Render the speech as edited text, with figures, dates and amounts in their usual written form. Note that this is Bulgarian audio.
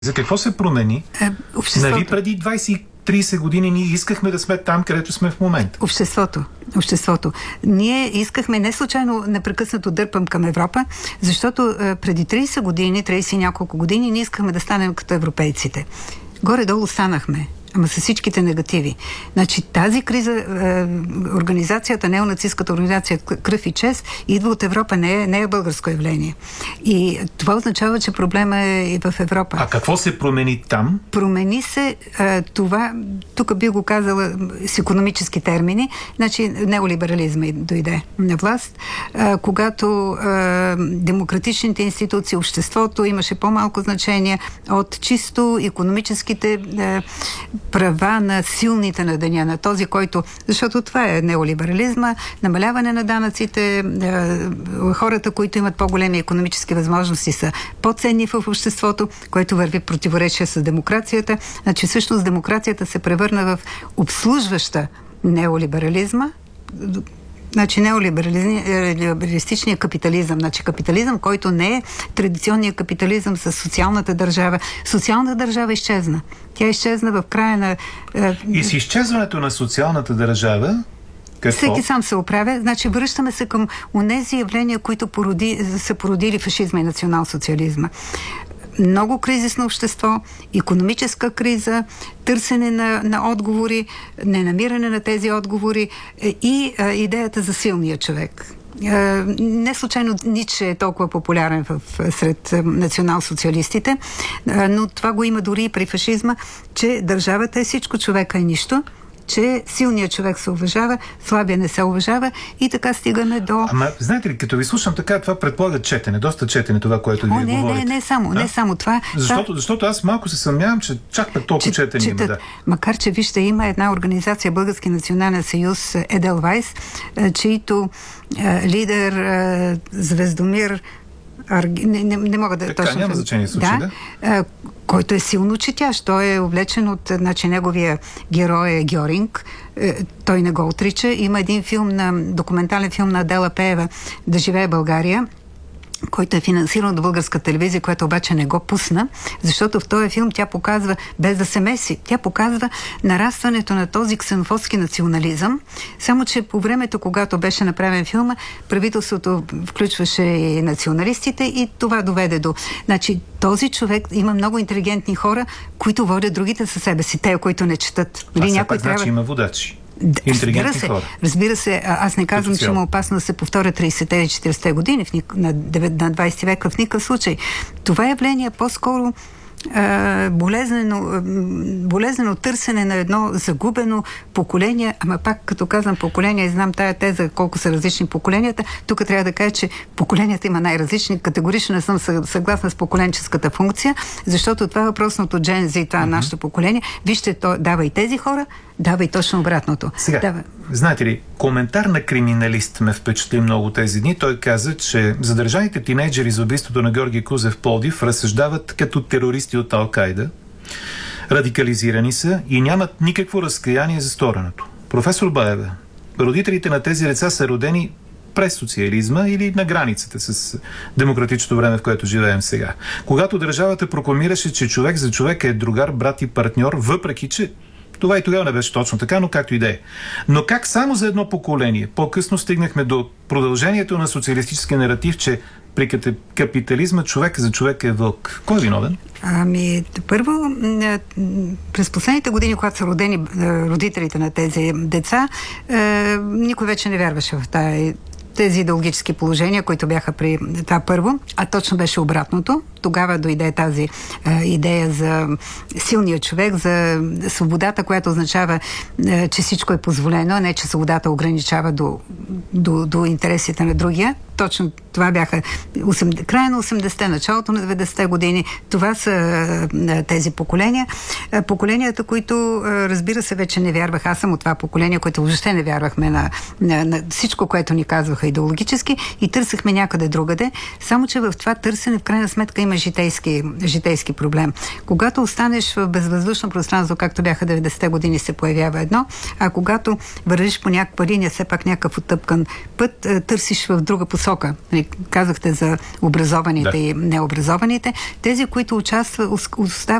За какво се промени? Нали преди 20-30 години ние искахме да сме там, където сме в момента? Обществото. Ние искахме, не случайно непрекъснато дърпам към Европа, защото преди 30 години, 30 и няколко години, ние искахме да станем като европейците. Горе-долу станахме, ама с всичките негативи. Значи тази криза, организацията, неонацистската организация Кръв и чест, идва от Европа, не е българско явление. И това означава, че проблема е и в Европа. А какво се промени там? Промени се това, тук би го казала с икономически термини, значи неолиберализма дойде на власт, когато демократичните институции, обществото имаше по-малко значение от чисто икономическите права на силните на деня, на този, който... Защото това е неолиберализма, намаляване на данъците, хората, които имат по-големи икономически възможности, са по-ценни в обществото, което върви противоречие с демокрацията. Значи всъщност демокрацията се превърна в обслужваща неолиберализма. Значи неолибералистичният капитализъм. Значи капитализъм, който не е традиционният капитализъм с социалната държава. Социалната държава изчезна. Тя изчезна в края на... И с изчезването на социалната държава, какво? Всеки сам се оправя. Значи връщаме се към онези явления, които са породили фашизма и национал-социализма. Много кризисно общество, икономическа криза, търсене на отговори, ненамиране на тези отговори и идеята за силния човек. Не случайно Ницше е толкова популярен сред национал-социалистите, но това го има дори и при фашизма, че държавата е всичко, човека е нищо, че силният човек се уважава, слабия не се уважава и така стигаме до... Ама, знаете ли, като ви слушам така, това предполага четене, доста четене това, което вие говорите. Не само това. Защото аз малко се съмнявам, че чак пък толкова четене има, да. Макар, че вижте, има една организация, Български национален съюз, Еделвайс, чието лидер Звездомир не мога да... Така, няма значение случай, да. Който е силно четящ. Той е облечен от... Значи, неговия герой е Гьоринг. Той не го отрича. Има един документален филм на Адела Пеева "Да живее България", който е финансиран от българска телевизия, която обаче не го пусна, защото в този филм тя показва, без да се меси, тя показва нарастването на този ксенофобски национализъм, само че по времето, когато беше направен филма, правителството включваше и националистите и това доведе до... Значи, този човек, има много интелигентни хора, които водят другите със себе си, те, които не четат. Значи има водачи. Разбира се, аз не казвам, че има опасно да се повторят 30-те и 40-те години на 20 век в никакъв случай. Това явление е по-скоро болезнено търсене на едно загубено поколение, ама пак като казвам поколение, знам тая теза колко са различни поколенията, тук трябва да кажа, че поколенията има най-различни. Категорично не съм съгласна с поколенческата функция, защото това е въпросното Gen Z, това е нашето поколение. Вижте, то дава и тези хора, дава и точно обратното. Сега, знаете ли, коментар на криминалист ме впечатли много тези дни. Той каза, че задържаните тинейджери за убийството на Георги Кузев в Пловдив разсъждават като терористи от Ал-Кайда. Радикализирани са и нямат никакво разкаяние за стореното. Професор Баева, родителите на тези деца са родени през социализма или на границата с демократичното време, в което живеем сега. Когато държавата прокламираше, че човек за човек е другар, брат и партньор, въпреки че това и тогава не беше точно така, но както и да е. Но как само за едно поколение по-късно стигнахме до продължението на социалистическия наратив, че при капитализма човек за човек е вълк? Кой е виновен? Първо, през последните години, когато са родени родителите на тези деца, никой вече не вярваше в тези идеологически положения, които бяха при това първо, а точно беше обратното. Тогава дойде тази идея за силния човек, за свободата, която означава, че всичко е позволено, а не, че свободата ограничава до интересите на другия. Точно това бяха края на 80-те, началото на 90-те години. Това са тези поколения. Поколенията, които, разбира се, вече не вярвах. Аз съм от това поколение, което въобще не вярвахме на всичко, което ни казваха идеологически и търсихме някъде другаде. Само че в това търсене, в крайна сметка, има житейски проблем. Когато останеш в безвъздушно пространство, както бяха 90-те години, се появява едно, а когато вървиш по някаква линия, все пак някакъв оттъпкан път, търсиш в друга посока. Казахте за образованите и необразованите. Тези, които остават